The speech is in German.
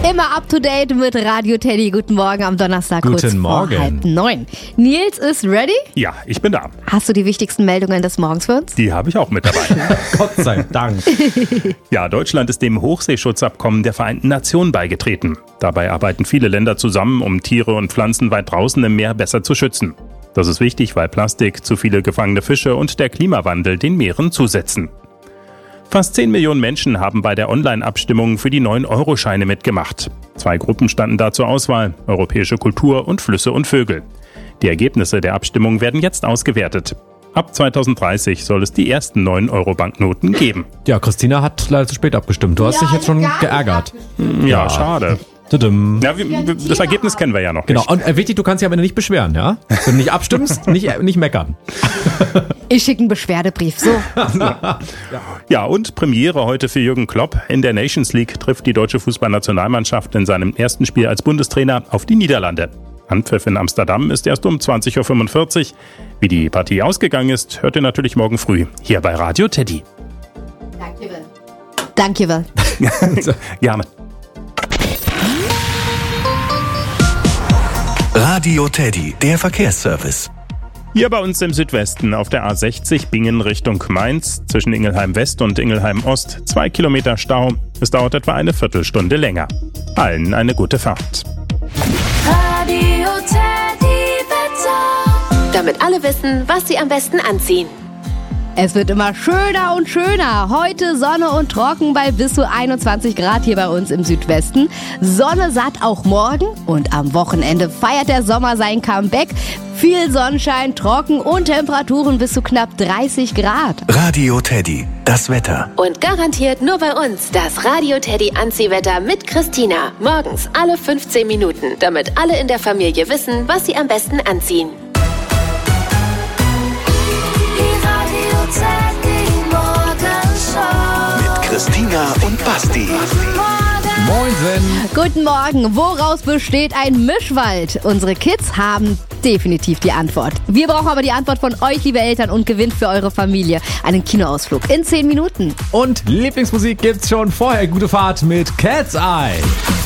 Immer up to date mit Radio Teddy. Guten Morgen am Donnerstag. Guten Morgen. Vor 8:30. Nils ist ready? Ja, ich bin da. Hast du die wichtigsten Meldungen des Morgens für uns? Die habe ich auch mit dabei. Gott sei Dank. Ja, Deutschland ist dem Hochseeschutzabkommen der Vereinten Nationen beigetreten. Dabei arbeiten viele Länder zusammen, um Tiere und Pflanzen weit draußen im Meer besser zu schützen. Das ist wichtig, weil Plastik, zu viele gefangene Fische und der Klimawandel den Meeren zusetzen. Fast 10 Millionen Menschen haben bei der Online-Abstimmung für die 9-Euro-Scheine mitgemacht. 2 Gruppen standen da zur Auswahl: europäische Kultur und Flüsse und Vögel. Die Ergebnisse der Abstimmung werden jetzt ausgewertet. Ab 2030 soll es die ersten 9-Euro-Banknoten geben. Ja, Christina hat leider zu spät abgestimmt. Du hast dich jetzt schon geärgert. Ja, schade. Tudum. Ja, das Ergebnis kennen wir ja noch Genau, nicht. und wichtig, du kannst dich aber nicht beschweren, ja? Wenn du nicht abstimmst, nicht meckern. Ich schicke einen Beschwerdebrief. So. Ja, und Premiere heute für Jürgen Klopp. In der Nations League trifft die deutsche Fußballnationalmannschaft in seinem ersten Spiel als Bundestrainer auf die Niederlande. Anpfiff in Amsterdam ist erst um 20.45 Uhr. Wie die Partie ausgegangen ist, hört ihr natürlich morgen früh hier bei Radio Teddy. Danke, Will. Gerne. Radio Teddy, der Verkehrsservice. Hier bei uns im Südwesten auf der A60 Bingen Richtung Mainz zwischen Ingelheim West und Ingelheim Ost 2 Kilometer Stau. Es dauert etwa eine Viertelstunde länger. Allen eine gute Fahrt. Radio Teddy Wetter. Damit alle wissen, was sie am besten anziehen. Es wird immer schöner und schöner. Heute Sonne und trocken bei bis zu 21 Grad hier bei uns im Südwesten. Sonne satt auch morgen und am Wochenende feiert der Sommer sein Comeback. Viel Sonnenschein, trocken und Temperaturen bis zu knapp 30 Grad. Radio Teddy, das Wetter. Und garantiert nur bei uns das Radio Teddy Anziehwetter mit Christina. Morgens alle 15 Minuten, damit alle in der Familie wissen, was sie am besten anziehen. Mit Christina und Basti. Moinsen. Guten Morgen. Woraus besteht ein Mischwald? Unsere Kids haben definitiv die Antwort. Wir brauchen aber die Antwort von euch, liebe Eltern, und gewinnt für eure Familie einen Kinoausflug in 10 Minuten. Und Lieblingsmusik gibt's schon vorher. Gute Fahrt mit Cat's Eye.